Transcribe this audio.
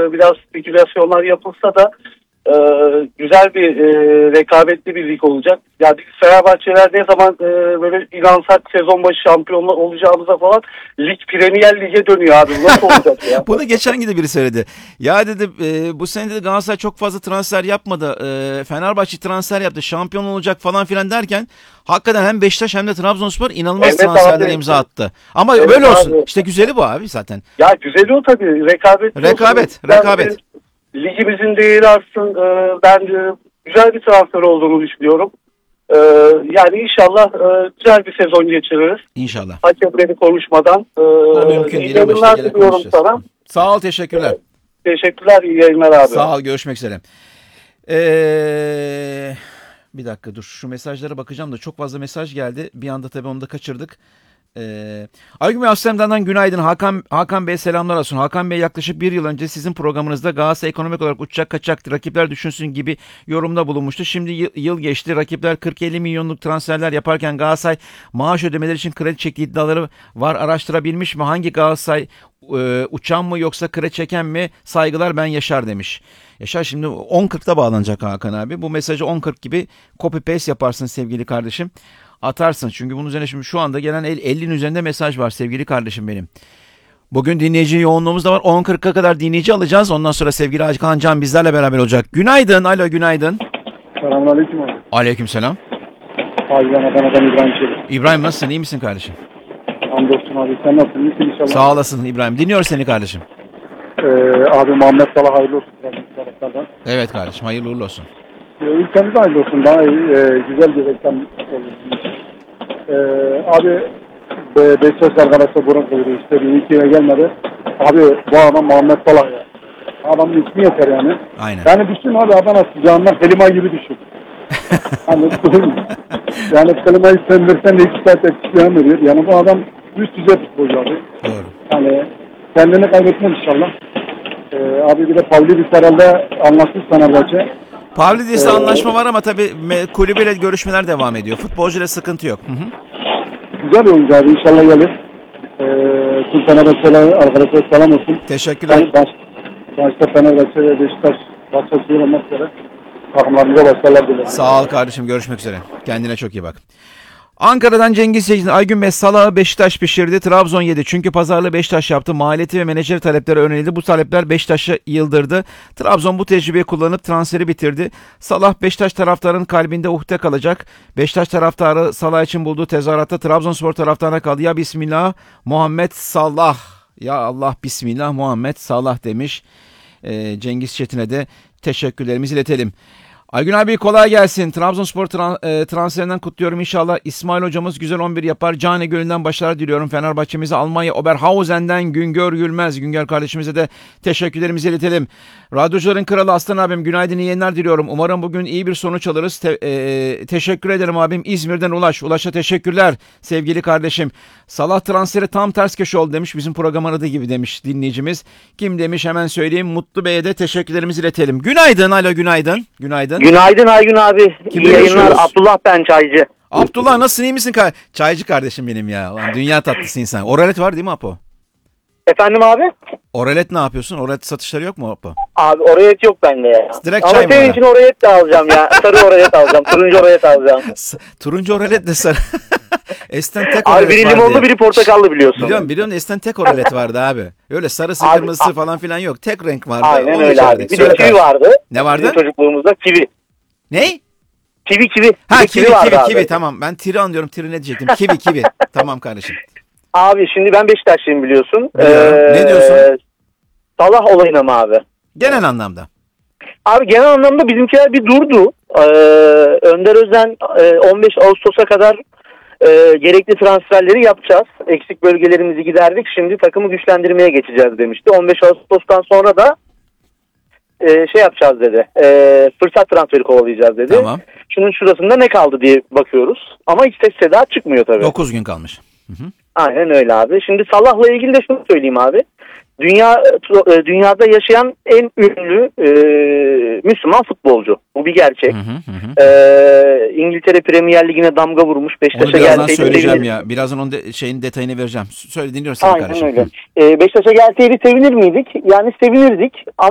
biraz spekülasyonlar yapılsa da güzel bir rekabetli bir lig olacak. Yani Fenerbahçeler ne zaman böyle inansak sezon başı şampiyonlar olacağımıza falan lig Premier Lig'e dönüyor abi. Nasıl olacak ya? Bunu geçen gün de biri söyledi. Ya dedi bu sene de Galatasaray çok fazla transfer yapmadı. Fenerbahçe transfer yaptı. Şampiyon olacak falan filan derken hakikaten hem Beşiktaş hem de Trabzonspor inanılmaz transferlere imza attı. Ama Evet böyle olsun. abi. İşte güzeli bu abi zaten. Ya güzeli o tabii. Rekabet. Ligimizin değeri artsın. Ben güzel bir transfer olduğunu düşünüyorum. Yani inşallah güzel bir sezon geçiririz. İnşallah. Hakemleri konuşmadan. Mümkün İyi değil ama işte yayınlar gene diliyorum konuşacağız. sana. Sağ ol, teşekkürler. Teşekkürler, iyi yayınlar abi. Sağ ol, görüşmek üzere. Bir dakika dur, şu mesajlara bakacağım da çok fazla mesaj geldi. Bir anda tabii onu da kaçırdık. Aygün Bey Amsterdam'dan günaydın. Hakan Bey selamlar olsun. Hakan Bey yaklaşık bir yıl önce sizin programınızda Galatasaray ekonomik olarak uçacak kaçacaktı. Rakipler düşünsün gibi yorumda bulunmuştu. Şimdi yıl geçti. Rakipler 40-50 milyonluk transferler yaparken Galatasaray maaş ödemeleri için kredi çektiği iddiaları var. Araştırabilmiş mi? Hangi Galatasaray uçan mı yoksa kredi çeken mi? Saygılar, ben Yaşar demiş. Yaşar şimdi 10.40'da bağlanacak Hakan abi. Bu mesajı 10.40 gibi copy paste yaparsın sevgili kardeşim. Atarsın. Çünkü bunun üzerine şimdi şu anda gelen 50'nin üzerinde mesaj var sevgili kardeşim benim. Bugün dinleyici yoğunluğumuz da var. 10.40'a kadar dinleyici alacağız. Ondan sonra sevgili Hakan Can bizlerle beraber olacak. Günaydın. Alo, günaydın. Selamünaleyküm abi. Aleykümselam. Abi ben Adana'dan İbrahim Çelik. İbrahim nasılsın? İyi misin kardeşim? Hamdolsun abi. Sen nasılsın? İyisin inşallah. Sağ olasın İbrahim. Dinliyoruz seni kardeşim. Abi Muhammed Salah hayırlı olsun. Taraftardan. Evet kardeşim. Hayırlı uğurlu olsun. Ülkemiz hayırlı olsun. Daha güzel bir reklam olur. Abi Beşiktaş arkadaşlar burun kıyırıyor. İşte bir iki yere gelmedi. Abi bu adam Muhammed Salah ya. Adamın ismi yeter yani. Aynen. Yani düşün abi Adana sıcağından klima gibi düşün. Yani klimayı söndürsen de 2 saat etkisleyen veriyor. Yani bu adam üst düzey futbolcu abi. Doğru. Yani kendini kaybetmez inşallah. Abi bir de Pavlidis herhalde anlaşmış Fenerbahçe. Pavlidis'le anlaşma var ama tabii kulübeyle görüşmeler devam ediyor. Futbolcuyla sıkıntı yok. Hı. Güzel bir oyuncu abi inşallah gelir. Tüm Fenerbahçe'ye arkadaşlar selam olsun. Teşekkürler. Başta Fenerbahçe ve Beşiktaş başta olmak üzere takımlarımıza başarılar dilerim. Sağ ol kardeşim, görüşmek üzere. Kendine çok iyi bak. Ankara'dan Cengiz Çetin. Aygün Bey Salah'ı Beşiktaş pişirdi. Trabzon yedi. Çünkü pazarlığı Beşiktaş yaptı. Maliyeti ve menajer talepleri öğrenildi. Bu talepler Beşiktaş'ı yıldırdı. Trabzon bu tecrübeyi kullanıp transferi bitirdi. Salah Beşiktaş taraftarının kalbinde uhde kalacak. Beşiktaş taraftarı Salah için bulduğu tezahüratta Trabzonspor taraftarına kaldı. Ya Bismillah Muhammed Salah. Ya Allah Bismillah Muhammed Salah demiş. Cengiz Çetin'e de teşekkürlerimizi iletelim. Aygün abi kolay gelsin. Trabzonspor transferinden kutluyorum inşallah. İsmail hocamız güzel 11 yapar. Cane Gölü'nden başarılar diliyorum. Fenerbahçe'mize Almanya Oberhausen'den Güngör Gülmez. Güngör kardeşimize de teşekkürlerimizi iletelim. Radyocuların kralı Aslan abim günaydın, iyi yayınlar diliyorum. Umarım bugün iyi bir sonuç alırız. Teşekkür ederim abim. İzmir'den Ulaş. Ulaş'a teşekkürler sevgili kardeşim. Salah transferi tam ters köşe oldu demiş. Bizim programın adı gibi demiş dinleyicimiz. Kim demiş hemen söyleyeyim. Mutlu Bey'e de teşekkürlerimizi iletelim. Günaydın. Alo günaydın. Günaydın. Günaydın Aygün abi. Kimle İyi yayınlar. görüşüyoruz? Abdullah ben Çaycı. Abdullah nasılsın, iyi misin? Çaycı kardeşim benim ya. Lan, dünya tatlısı insan. Oralet var değil mi Apo? Efendim abi? Oralet ne yapıyorsun? Oralet satışları yok mu Apo? Abi orayet yok bende ya. Direkt ama çay mı senin var? için orayet de alacağım ya. Sarı orayet alacağım. Turuncu orayet alacağım. Turuncu oralet de sarı. Esten tek Abi oralet biri vardı. limonlu biri portakallı biliyorsun. Biliyorum Esten tek oralet vardı abi. Öyle sarısı Abi, kırmızısı falan filan yok. Tek renk vardı. Aynen Onu öyle abi. içerdik. Bir Söyle de kivi kardeşim. vardı. Ne vardı? Bizim çocukluğumuzda kivi. Ne? Kivi. Ha Bir de kivi vardı abi. kivi tamam. Ben tiri anlıyorum. Tiri ne diyecektim? Kivi. Tamam kardeşim. Abi şimdi ben Beşiktaşlıyım biliyorsun. Biliyorum. Ne diyorsun? Salah olayına mı abi? Genel anlamda. Abi genel anlamda bizimkiler bir durdu. Önder Özen 15 Ağustos'a kadar gerekli transferleri yapacağız. Eksik bölgelerimizi giderdik. Şimdi takımı güçlendirmeye geçeceğiz demişti. 15 Ağustos'tan sonra da şey yapacağız dedi. Fırsat transferi kovalayacağız dedi. Tamam. Şunun şurasında ne kaldı diye bakıyoruz. Ama hiç ses seda çıkmıyor tabii. 9 gün kalmış. Hı. Aynen öyle abi. Şimdi Salah'la ilgili de şunu söyleyeyim abi. Dünyada yaşayan en ünlü Müslüman futbolcu. Bu bir gerçek. İngiltere Premier Ligi'ne damga vurmuş. Onu Beşiktaş'a birazdan gelseydi söyleyeceğim ya. Birazdan onun şeyin detayını vereceğim. Söyle dinliyoruz seni Aynen kardeşim. öyle. Beşiktaş'a gelseydi sevinir miydik? Yani sevinirdik.